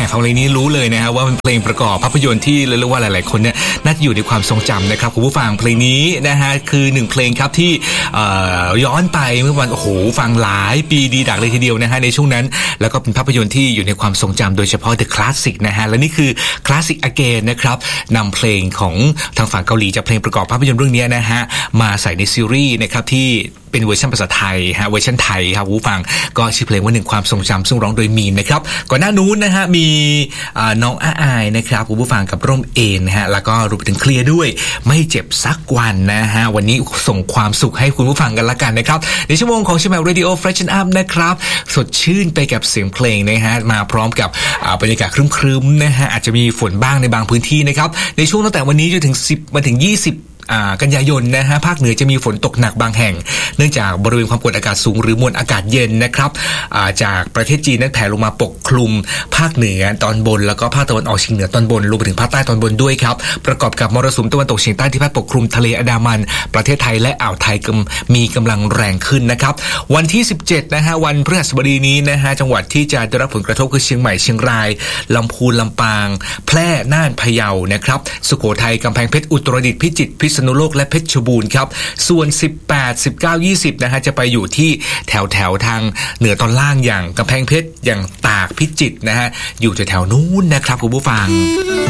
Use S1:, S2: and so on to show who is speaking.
S1: ฟังเพลงนี้รู้เลยนะฮะว่าเป็นเพลงประกอบภาพยนตร์ที่เรียกว่าหลายๆคนเนี่ยน่าจะอยู่ในความทรงจำนะครับคุณผู้ฟังเพลงนี้นะฮะคือ1เพลงครับที่ย้อนไปเมื่อวันโอ้โหฟังหลายปีดีดักเลยทีเดียวนะฮะในช่วงนั้นแล้วก็เป็นภาพยนตร์ที่อยู่ในความทรงจำโดยเฉพาะ The Classic นะฮะและนี่คือ Classic Again นะครับนำเพลงของทางฝั่งเกาหลีจากเพลงประกอบภาพยนตร์เรื่องนี้นะฮะมาใส่ในซีรีส์นะครับที่เป็นเวอร์ชันภาษาไทยฮะเวอร์ชันไทยครับผู้ฟังก็ชื่อเพลงว่า1ความทรงจำซึ่งร้องโดยมีนนะครับก่อนหน้านู้นนะฮะมีน้องอายนะครับผู้ฟังกับร่มเอนนะฮะแล้วก็รวมไปถึงเคลียร์ด้วยไม่เจ็บสักวันนะฮะวันนี้ส่งความสุขให้คุณผู้ฟังกันละกันนะครับในชั่วโมงของชิมเรดิโอ Freshen Up นะครับสดชื่นไปกับเสียงเพลงนะฮะมาพร้อมกับบรรยากาศครึ้มๆนะฮะอาจจะมีฝนบ้างในบางพื้นที่นะครับในช่วงตั้งแต่วันนี้จนถึง10มาถึง20กันยายนนะฮะภาคเหนือจะมีฝนตกหนักบางแห่งเนื่องจากบริเวณความกดอากาศสูงหรือมวลอากาศเย็นนะครับจากประเทศจีนนั้นแผ่ลงมาปกคลุมภาคเหนือตอนบนแล้วก็ภาคตะวันออกเฉียงเหนือตอนบนรวมไปถึงภาคใต้ตอนบนด้วยครับประกอบกับมรสุมตะวันตกเฉียงใต้ที่พัดปกคลุมทะเลอันดามันประเทศไทยและอ่าวไทยมีกำลังแรงขึ้นนะครับวันที่17นะฮะวันพฤหัสบดีนี้นะฮะจังหวัดที่จะได้รับผลกระทบคือเชียงใหม่เชียงรายลำพูนลำปางแพร่น่านพะเยานะครับสุโขทัยกำแพงเพชรอุตรดิตถ์พิจิตรพิษณุโลกและเพชรบูรณ์ครับส่วน18 19 20นะฮะจะไปอยู่ที่แถวทางเหนือตอนล่างอย่างกำแพงเพชรอย่างตากพิจิตรนะฮะอยู่แถวนู้นนะครับคุณผู้ฟัง